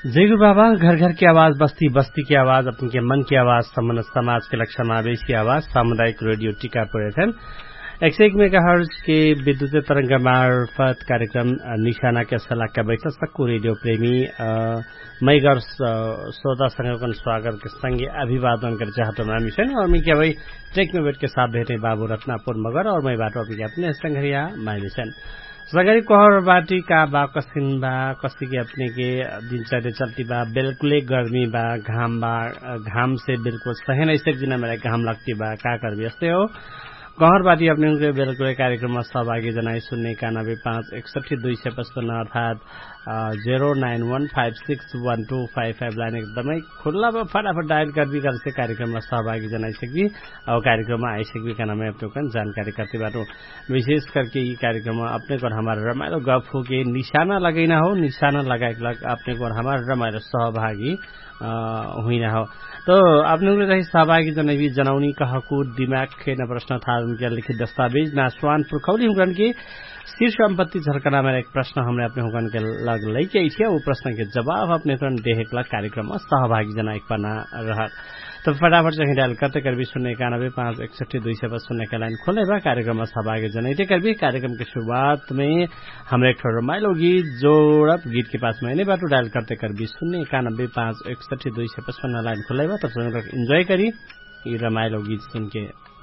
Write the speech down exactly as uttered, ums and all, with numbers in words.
जयगुरु बाबा, घर घर की आवाज, बस्ती बस्ती की आवाज, अपन के मन की आवाज, सम्पूर्ण समाज के लक्ष्य समावेश की आवाज, सामुदायिक रेडियो टीकापुर एफएम एक सौ एक मेगाहर्ज के विद्युतीय तरंग मार्फत कार्यक्रम निशाना के सलाह का बैठक सक्कू रेडियो प्रेमी मैगर श्रोता संगठन स्वागत के संगे अभिवादन कर चाहता हूं मिशन और मैं क्या भाई टेक में बैठ के साथ बैठे बाबू रत्नापुर मगर और मैं बाटो अभी अपने संघरिया माई मिशन सगरी कहर बाटी का बा कसिन बा कसी के अपने के दिनचर्या चलती बा बिल्कुल गर्मी बा घाम बा घाम से बिल्कुल सही नहीं सकती ना मेरा घाम लगती बा का कर व्यस्ते हो कहर बाटी अपने उनके बिल्कुल कार्यक्रम में सहभागी जनाई सुनने का नब्बे पांच इकसठी दुई सय पचपन्न अर्थात जीरो नाइन वन five six one two five five line एकदमै खुला फटाफट डायल कर भी कर से कार्यक्रम में सहभागी जनाई सकी और कार्यक्रम में आई सकी का नाम है अपने को जानकारी करते बाटो विशेष करके ये कार्यक्रम में अपने को हमारा रमाइलो गफ हो के निशाना लगाइना हो निशाना लगाए अपने को हमारा रमाइलो सहभागी हुई हो तो आपने रही सहभागी जनाई जनाउनी कहको दिमाग खेन प्रश्न था उनके लिखित दस्तावेज नासवान पुरखौली हुगन के शीर्ष संपत्ति झलकना में एक प्रश्न हमने अपने हुगन के लग लैके थे वो प्रश्न के जवाब अपने तुरंत देखेला कार्यक्रम में सहभागी जना एक पन्ना रहा तो फटाफट से डायल करते कर भी शून्य इक्यानबे पांच इकसठी दुई सौ शून्य का लाइन खोले बा कार्यक्रम में सहभागी जनाते कर भी कार्यक्रम की शुरुआत में हमारे एक रमाइलो गीत जोड़ब गीत के पास मैंने बाटो डायल करते कर भी शून्य इक्यानबे पांच इकसठी दुई सौ पचपन्न लाइन खोले बा तब इंजॉय करी ये रमाइलो गीत सुन के